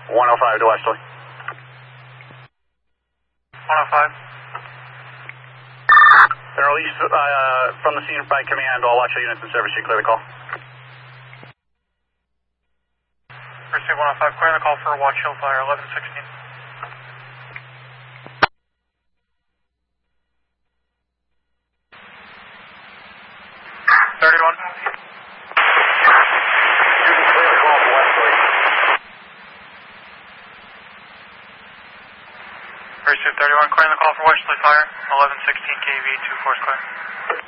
105 to Westerly. 105. Been released from the scene by command. All watch units in service. You clear the call. Receive 105. Clear the call for watch hill fire 1116. 31. You can clear the call for Westerly. Receive 31. Clearing the call for Westerly fire 1116 KV 24 square.